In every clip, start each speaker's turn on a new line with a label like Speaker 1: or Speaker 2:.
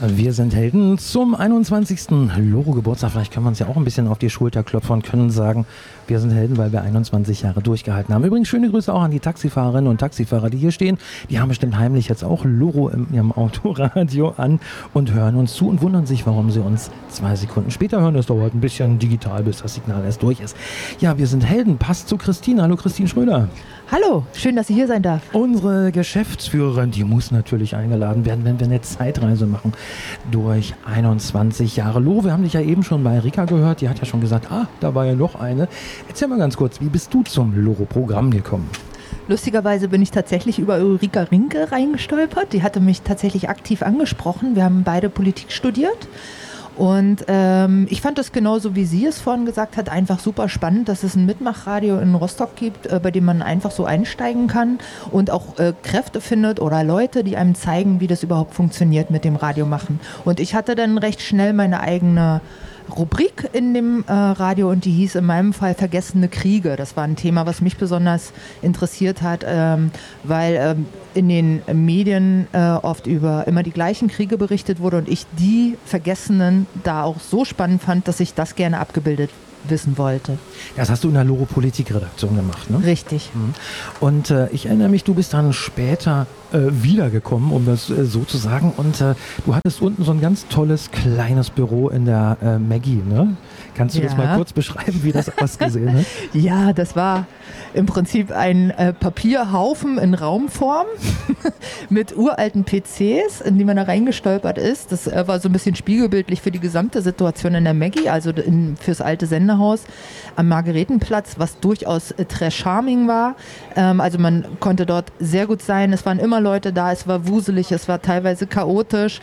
Speaker 1: Wir sind Helden zum 21. Loro-Geburtstag. Vielleicht können wir uns ja auch ein bisschen auf die Schulter klopfen und können sagen, wir sind Helden, weil wir 21 Jahre durchgehalten haben. Übrigens schöne Grüße auch an die Taxifahrerinnen und Taxifahrer, die hier stehen. Die haben bestimmt heimlich jetzt auch Loro in ihrem Autoradio an und hören uns zu und wundern sich, warum sie uns 2 Sekunden später hören. Das dauert ein bisschen digital, bis das Signal erst durch ist. Ja, wir sind Helden. Passt zu Christine. Hallo Christine Schröder.
Speaker 2: Hallo, schön, dass ich hier sein darf.
Speaker 1: Unsere Geschäftsführerin, die muss natürlich eingeladen werden, wenn wir eine Zeitreise machen durch 21 Jahre Loro. Wir haben dich ja eben schon bei Rika gehört, die hat ja schon gesagt, da war ja noch eine. Erzähl mal ganz kurz, wie bist du zum Loro-Programm gekommen?
Speaker 2: Lustigerweise bin ich tatsächlich über Ulrika Rinke reingestolpert. Die hatte mich tatsächlich aktiv angesprochen. Wir haben beide Politik studiert. Und ich fand das genauso, wie sie es vorhin gesagt hat, einfach super spannend, dass es ein Mitmachradio in Rostock gibt, bei dem man einfach so einsteigen kann und auch Kräfte findet oder Leute, die einem zeigen, wie das überhaupt funktioniert mit dem Radio machen. Und ich hatte dann recht schnell meine eigene Rubrik in dem Radio und die hieß in meinem Fall Vergessene Kriege. Das war ein Thema, was mich besonders interessiert hat, weil in den Medien oft über immer die gleichen Kriege berichtet wurde und ich die Vergessenen da auch so spannend fand, dass ich das gerne abgebildet wissen wollte.
Speaker 1: Das hast du in der Loro-Politik-Redaktion gemacht, ne?
Speaker 2: Richtig.
Speaker 1: Und ich erinnere mich, du bist dann später wiedergekommen, um das so zu sagen. Und du hattest unten so ein ganz tolles, kleines Büro in der Maggie, ne? Kannst du das mal kurz beschreiben, wie das ausgesehen hat?
Speaker 2: Ja, das war im Prinzip ein Papierhaufen in Raumform mit uralten PCs, in die man da reingestolpert ist. Das war so ein bisschen spiegelbildlich für die gesamte Situation in der Maggie, also fürs alte Sendehaus am Margaretenplatz, was durchaus très charming war. Also man konnte dort sehr gut sein. Es waren immer Leute da, es war wuselig, es war teilweise chaotisch.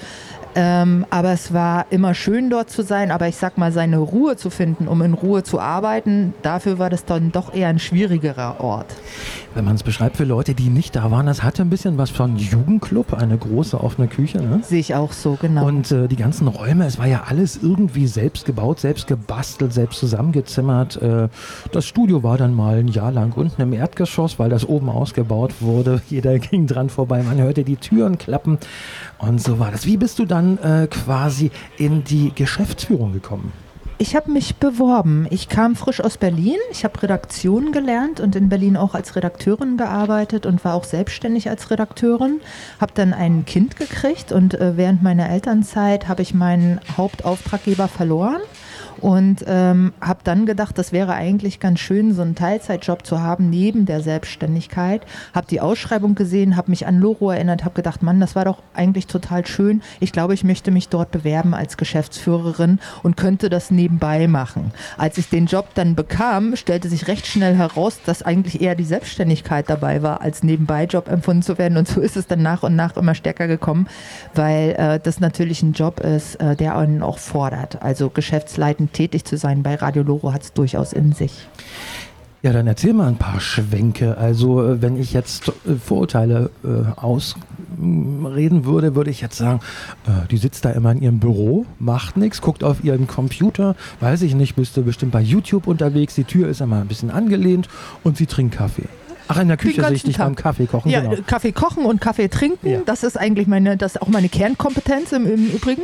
Speaker 2: Aber es war immer schön dort zu sein, aber ich sag mal, seine Ruhe zu finden, um in Ruhe zu arbeiten, dafür war das dann doch eher ein schwierigerer Ort.
Speaker 1: Wenn man es beschreibt für Leute, die nicht da waren, das hatte ein bisschen was von Jugendclub, eine große offene Küche, ne?
Speaker 2: Sehe ich auch so, genau.
Speaker 1: Und die ganzen Räume, es war ja alles irgendwie selbst gebaut, selbst gebastelt, selbst zusammengezimmert. Das Studio war dann mal ein Jahr lang unten im Erdgeschoss, weil das oben ausgebaut wurde. Jeder ging dran vorbei, man hörte die Türen klappen und so war das. Wie bist du dann quasi in die Geschäftsführung gekommen?
Speaker 2: Ich habe mich beworben. Ich kam frisch aus Berlin. Ich habe Redaktion gelernt und in Berlin auch als Redakteurin gearbeitet und war auch selbstständig als Redakteurin. Habe dann ein Kind gekriegt und während meiner Elternzeit habe ich meinen Hauptauftraggeber verloren. Und habe dann gedacht, das wäre eigentlich ganz schön, so einen Teilzeitjob zu haben neben der Selbstständigkeit. Habe die Ausschreibung gesehen, habe mich an Loro erinnert, habe gedacht, Mann, das war doch eigentlich total schön. Ich glaube, ich möchte mich dort bewerben als Geschäftsführerin und könnte das nebenbei machen. Als ich den Job dann bekam, stellte sich recht schnell heraus, dass eigentlich eher die Selbstständigkeit dabei war, als Nebenbei-Job empfunden zu werden. Und so ist es dann nach und nach immer stärker gekommen, weil das natürlich ein Job ist, der einen auch fordert. Also geschäftsleitend tätig zu sein bei Radio Loro hat es durchaus in sich.
Speaker 1: Ja, dann erzähl mal ein paar Schwenke. Also wenn ich jetzt Vorurteile ausreden würde, würde ich jetzt sagen, die sitzt da immer in ihrem Büro, macht nichts, guckt auf ihren Computer, weiß ich nicht, bist du bestimmt bei YouTube unterwegs, die Tür ist immer ein bisschen angelehnt und sie trinkt Kaffee. Ach, in der Küche sehe ich dich beim Kaffee kochen.
Speaker 2: Ja,
Speaker 1: genau.
Speaker 2: Kaffee kochen und Kaffee trinken, ja. Das ist eigentlich das ist auch meine Kernkompetenz im Übrigen.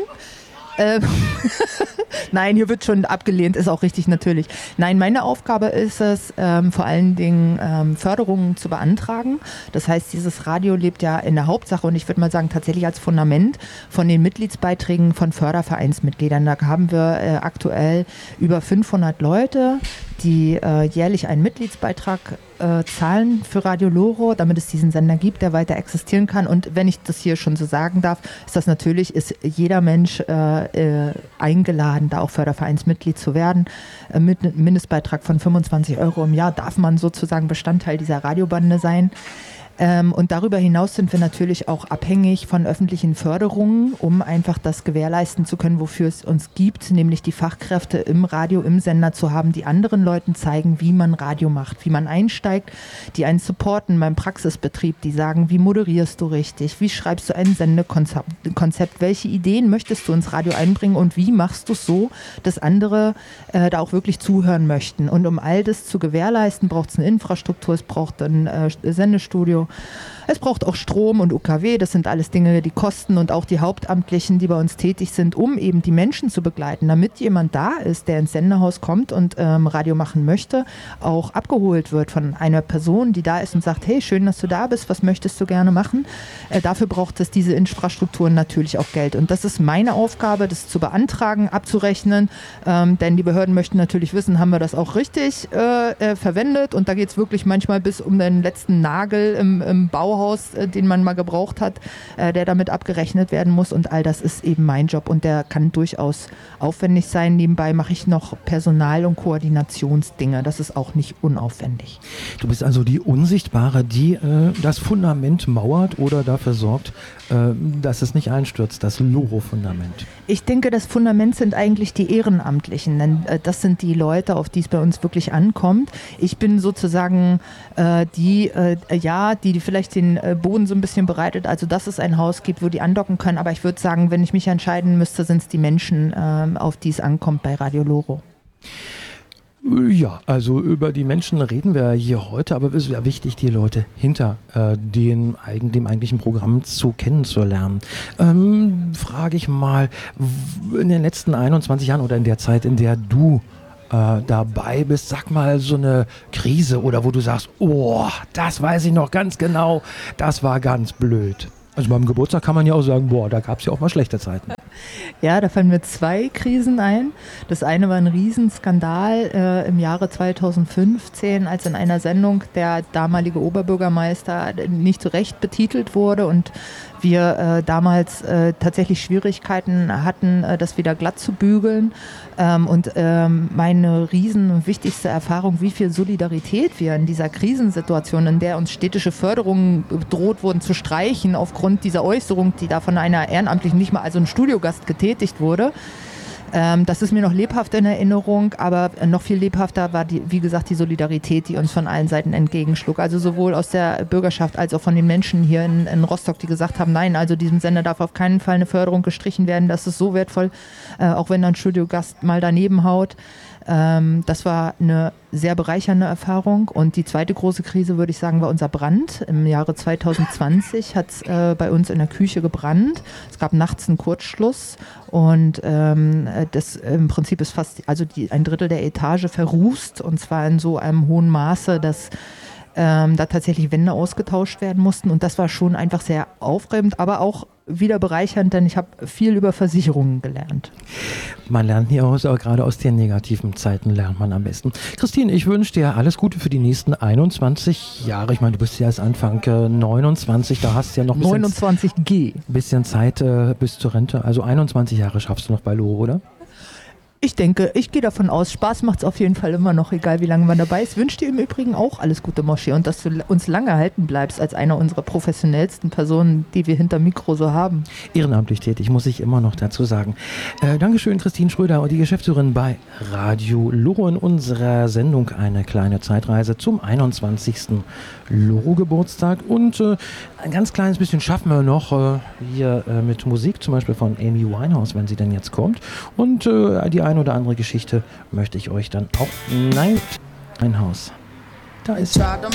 Speaker 2: Nein, hier wird schon abgelehnt, ist auch richtig natürlich. Nein, meine Aufgabe ist es, vor allen Dingen Förderungen zu beantragen. Das heißt, dieses Radio lebt ja in der Hauptsache und ich würde mal sagen tatsächlich als Fundament von den Mitgliedsbeiträgen von Fördervereinsmitgliedern. Da haben wir aktuell über 500 Leute, die jährlich einen Mitgliedsbeitrag zahlen für Radio Loro, damit es diesen Sender gibt, der weiter existieren kann. Und wenn ich das hier schon so sagen darf, ist jeder Mensch eingeladen, da auch Fördervereinsmitglied zu werden. Mit einem Mindestbeitrag von 25 € im Jahr darf man sozusagen Bestandteil dieser Radiobande sein. Und darüber hinaus sind wir natürlich auch abhängig von öffentlichen Förderungen, um einfach das gewährleisten zu können, wofür es uns gibt, nämlich die Fachkräfte im Radio, im Sender zu haben, die anderen Leuten zeigen, wie man Radio macht, wie man einsteigt, die einen supporten beim Praxisbetrieb, die sagen, wie moderierst du richtig, wie schreibst du ein Sendekonzept, welche Ideen möchtest du ins Radio einbringen und wie machst du es so, dass andere da auch wirklich zuhören möchten. Und um all das zu gewährleisten, braucht es eine Infrastruktur, es braucht ein Sendestudio, Radio. Es braucht auch Strom und UKW, das sind alles Dinge, die kosten, und auch die Hauptamtlichen, die bei uns tätig sind, um eben die Menschen zu begleiten, damit jemand da ist, der ins Sendehaus kommt und Radio machen möchte, auch abgeholt wird von einer Person, die da ist und sagt, hey, schön, dass du da bist, was möchtest du gerne machen? Dafür braucht es diese Infrastrukturen natürlich auch Geld, und das ist meine Aufgabe, das zu beantragen, abzurechnen, denn die Behörden möchten natürlich wissen, haben wir das auch richtig verwendet, und da geht es wirklich manchmal bis um den letzten Nagel im Bauhaus, den man mal gebraucht hat, der damit abgerechnet werden muss, und all das ist eben mein Job, und der kann durchaus aufwendig sein. Nebenbei mache ich noch Personal- und Koordinationsdinge, das ist auch nicht unaufwendig.
Speaker 1: Du bist also die Unsichtbare, die das Fundament mauert oder dafür sorgt, dass es nicht einstürzt, das Loro-Fundament.
Speaker 2: Ich denke, das Fundament sind eigentlich die Ehrenamtlichen, denn das sind die Leute, auf die es bei uns wirklich ankommt. Ich bin sozusagen die vielleicht den Boden so ein bisschen bereitet, also dass es ein Haus gibt, wo die andocken können, aber ich würde sagen, wenn ich mich entscheiden müsste, sind es die Menschen, auf die es ankommt bei Radio Loro.
Speaker 1: Ja, also über die Menschen reden wir hier heute, aber es ist ja wichtig, die Leute hinter dem eigentlichen Programm kennenzulernen. Frage ich mal, in den letzten 21 Jahren oder in der Zeit, in der du dabei bist, sag mal so eine Krise oder wo du sagst, oh, das weiß ich noch ganz genau, das war ganz blöd. Also beim Geburtstag kann man ja auch sagen, boah, da gab es ja auch mal schlechte Zeiten.
Speaker 2: Ja, da fallen mir 2 Krisen ein. Das eine war ein Riesenskandal im Jahre 2015, als in einer Sendung der damalige Oberbürgermeister nicht zu Recht betitelt wurde und wir damals tatsächlich Schwierigkeiten hatten, das wieder glatt zu bügeln. Meine wichtigste Erfahrung, wie viel Solidarität wir in dieser Krisensituation, in der uns städtische Förderungen bedroht wurden zu streichen, aufgrund dieser Äußerung, die da von einer Ehrenamtlichen, nicht mal also ein Studiogast, getätigt wurde. Das ist mir noch lebhaft in Erinnerung, aber noch viel lebhafter war, wie gesagt, die Solidarität, die uns von allen Seiten entgegenschlug. Also sowohl aus der Bürgerschaft als auch von den Menschen hier in Rostock, die gesagt haben, nein, also diesem Sender darf auf keinen Fall eine Förderung gestrichen werden, das ist so wertvoll, auch wenn ein Studiogast mal daneben haut. Das war eine sehr bereichernde Erfahrung. Und die zweite große Krise, würde ich sagen, war unser Brand. Im Jahre 2020 hat es bei uns in der Küche gebrannt. Es gab nachts einen Kurzschluss und das im Prinzip ist fast, also ein Drittel der Etage verrußt, und zwar in so einem hohen Maße, dass da tatsächlich Wände ausgetauscht werden mussten, und das war schon einfach sehr aufreibend, aber auch wieder bereichernd, denn ich habe viel über Versicherungen gelernt.
Speaker 1: Man lernt nie aus, aber gerade aus den negativen Zeiten lernt man am besten. Christine, ich wünsche dir alles Gute für die nächsten 21 Jahre. Ich meine, du bist ja erst Anfang 29, da hast du ja noch ein bisschen Zeit bis zur Rente. Also 21 Jahre schaffst du noch bei Loro, oder?
Speaker 2: Ich denke, ich gehe davon aus, Spaß macht es auf jeden Fall immer noch, egal wie lange man dabei ist. Ich wünsche dir im Übrigen auch alles Gute, Moschi, und dass du uns lange erhalten bleibst als einer unserer professionellsten Personen, die wir hinter Mikro so haben.
Speaker 1: Ehrenamtlich tätig, muss ich immer noch dazu sagen. Dankeschön, Christine Schröder, und die Geschäftsführerin bei Radio Loro in unserer Sendung eine kleine Zeitreise zum 21. Loro-Geburtstag. Und ein ganz kleines bisschen schaffen wir noch hier mit Musik, zum Beispiel von Amy Winehouse, wenn sie denn jetzt kommt. Und die eine oder andere Geschichte möchte ich euch dann auch... Nein, ein Haus. Da ist...
Speaker 3: Tried to